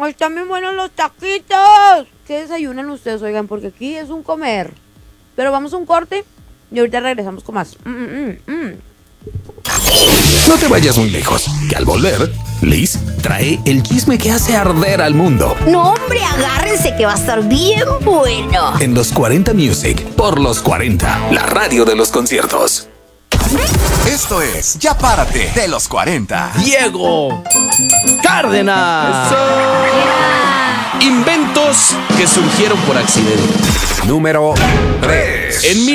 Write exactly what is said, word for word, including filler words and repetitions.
Ay, están bien buenos los taquitos. ¿Qué desayunan ustedes, oigan? Porque aquí es un comer. Pero vamos a un corte y ahorita regresamos con más. Mm, mm, mm. No te vayas muy lejos, que al volver, Liz trae el chisme que hace arder al mundo. No, hombre, agárrense que va a estar bien bueno. En los cuarenta Music, por los cuarenta, la radio de los conciertos. Esto es Ya Párate de los cuarenta. Diego Cárdenas. Inventos que surgieron por accidente. Número tres. En